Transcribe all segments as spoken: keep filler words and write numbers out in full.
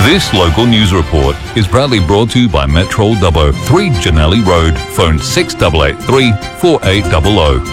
This local news report is proudly brought to you by Metro Dubbo, three Janelli Road, phone six eight eight three, four eight zero zero.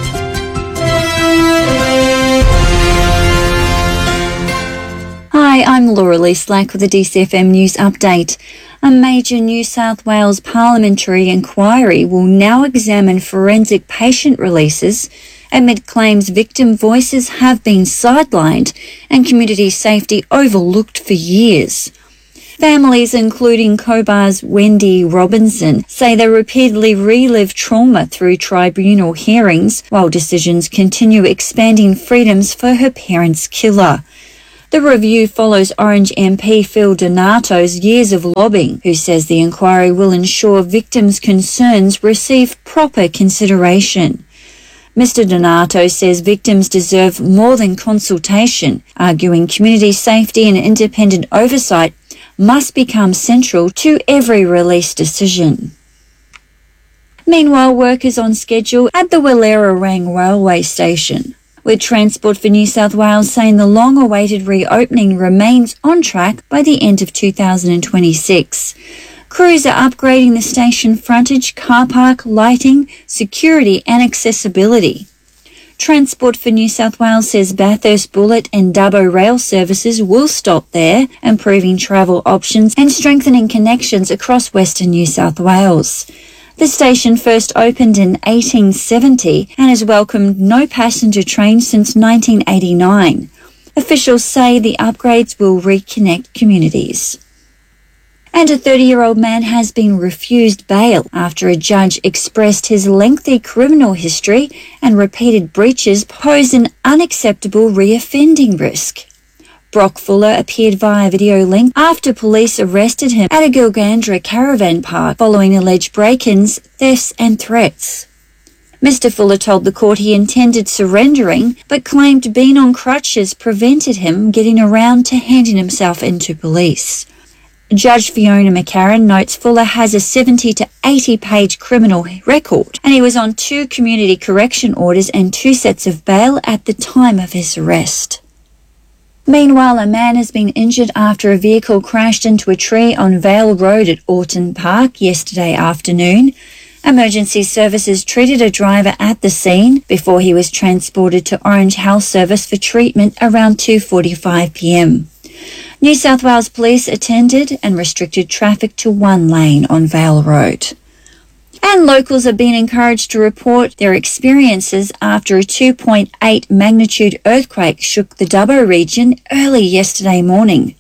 Hi, I'm Laura Lee Slack with the D C F M News Update. A major New South Wales parliamentary inquiry will now examine forensic patient releases amid claims victim voices have been sidelined and community safety overlooked for years. Families, including Cobar's Wendy Robinson, say they repeatedly relive trauma through tribunal hearings while decisions continue expanding freedoms for her parents' killer. The review follows Orange M P Phil Donato's years of lobbying, who says the inquiry will ensure victims' concerns receive proper consideration. Mister Donato says victims deserve more than consultation, arguing community safety and independent oversight must become central to every release decision. Meanwhile, work is on schedule at the Walera-Rang railway station, with Transport for New South Wales saying the long-awaited reopening remains on track by the end of two thousand twenty-six. Crews are upgrading the station frontage, car park, lighting, security and accessibility. Transport for New South Wales says Bathurst Bullet and Dubbo rail services will stop there, improving travel options and strengthening connections across Western New South Wales. The station first opened in eighteen seventy and has welcomed no passenger trains since nineteen eighty-nine. Officials say the upgrades will reconnect communities. And a thirty-year-old man has been refused bail after a judge expressed his lengthy criminal history and repeated breaches pose an unacceptable reoffending risk. Brock Fuller appeared via video link after police arrested him at a Gilgandra caravan park following alleged break-ins, thefts and threats. Mister Fuller told the court he intended surrendering, but claimed being on crutches prevented him getting around to handing himself in to police. Judge Fiona McCarran notes Fuller has a seventy to eighty page criminal record, and he was on two community correction orders and two sets of bail at the time of his arrest. Meanwhile, a man has been injured after a vehicle crashed into a tree on Vale Road at Orton Park yesterday afternoon. Emergency services treated a driver at the scene before he was transported to Orange Health Service for treatment around two forty-five p m. New South Wales Police attended and restricted traffic to one lane on Vale Road. And locals are being encouraged to report their experiences after a two point eight magnitude earthquake shook the Dubbo region early yesterday morning.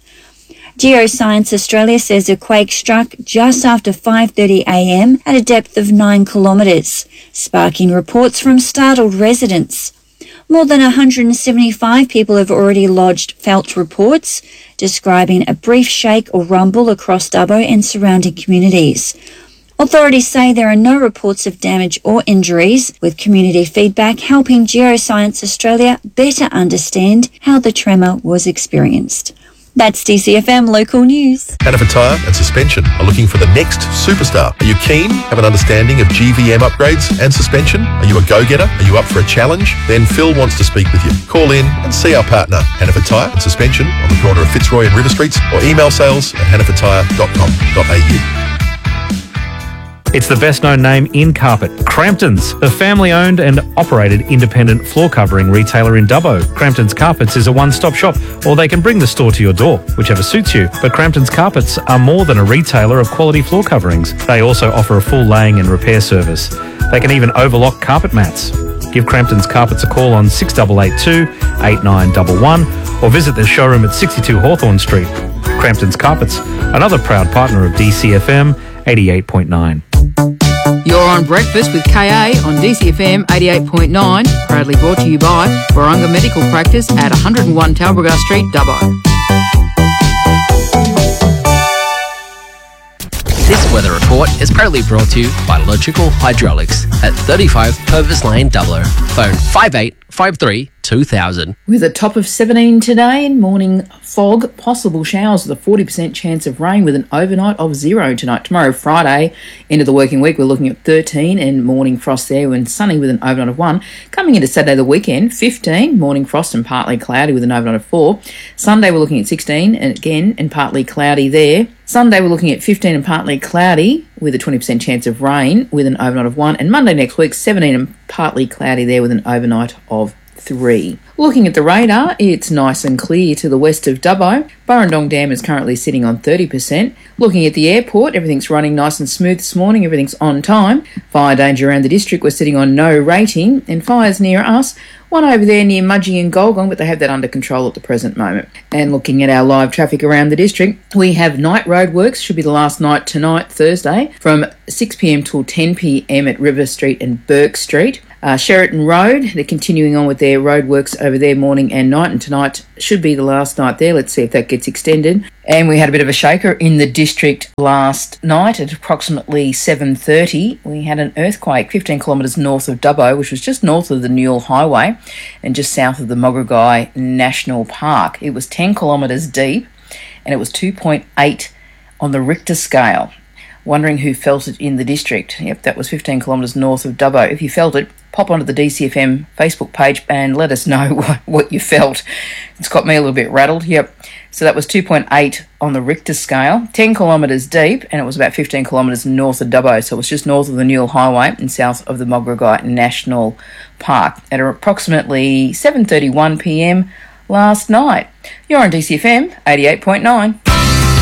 Geoscience Australia says the quake struck just after five thirty a m at a depth of nine kilometres, sparking reports from startled residents. More than one hundred seventy-five people have already lodged felt reports, describing a brief shake or rumble across Dubbo and surrounding communities. Authorities say there are no reports of damage or injuries, with community feedback helping Geoscience Australia better understand how the tremor was experienced. That's D C F M Local News. Hannaford Tyre and Suspension are looking for the next superstar. Are you keen? Have an understanding of G V M upgrades and suspension? Are you a go-getter? Are you up for a challenge? Then Phil wants to speak with you. Call in and see our partner, Hannaford Tyre and Suspension, on the corner of Fitzroy and River Streets, or email sales at hannaford tyre dot com dot a u. It's the best-known name in carpet, Crampton's, a family-owned and operated independent floor covering retailer in Dubbo. Crampton's Carpets is a one-stop shop, or they can bring the store to your door, whichever suits you. But Crampton's Carpets are more than a retailer of quality floor coverings. They also offer a full laying and repair service. They can even overlock carpet mats. Give Crampton's Carpets a call on six eight eight two, eight nine one one or visit their showroom at sixty-two Hawthorn Street. Crampton's Carpets, another proud partner of D C F M eighty-eight point nine. You're on Breakfast with K A on D C F M eighty-eight point nine, proudly brought to you by Warunga Medical Practice at one oh one Talbragar Street, Dubbo. This weather report is is proudly brought to you by Logical Hydraulics at thirty-five Purvis Lane, Dubbo. Phone five eight five three two thousand. With a top of seventeen today and morning fog, possible showers with a forty percent chance of rain with an overnight of zero tonight. Tomorrow, Friday, end of the working week, we're looking at thirteen and morning frost there and sunny with an overnight of one. Coming into Saturday the weekend, fifteen, morning frost and partly cloudy with an overnight of four. Sunday we're looking at sixteen and again and partly cloudy there. Sunday we're looking at fifteen and partly cloudy with a twenty percent chance of rain with an overnight of one. And Monday next week, seventeen and partly cloudy there with an overnight of three. Looking at the radar, it's nice and clear to the west of Dubbo. Burrendong Dam is currently sitting on thirty percent. Looking at the airport, everything's running nice and smooth this morning. Everything's on time. Fire danger around the district, we're sitting on no rating. And fires near us, one over there near Mudgee and Golgong, but they have that under control at the present moment. And looking at our live traffic around the district, we have night roadworks, should be the last night tonight, Thursday, from six p.m. till ten p.m. at River Street and Burke Street. Uh, Sheraton Road, they're continuing on with their roadworks over there morning and night, and tonight should be the last night there. Let's see if that gets extended. And we had a bit of a shaker in the district last night at approximately seven thirty. We had an earthquake fifteen kilometres north of Dubbo, which was just north of the Newell Highway and just south of the Mogorgai National Park. It was ten kilometres deep and it was two point eight on the Richter scale. Wondering who felt it in the district. Yep, that was fifteen kilometres north of Dubbo. If you felt it, pop onto the D C F M Facebook page and let us know what, what you felt. It's got me a little bit rattled. Yep. So that was two point eight on the Richter scale, ten kilometres deep, and it was about fifteen kilometres north of Dubbo. So it was just north of the Newell Highway and south of the Mogorgai National Park at approximately seven thirty-one p.m. last night. You're on D C F M eighty-eight point nine.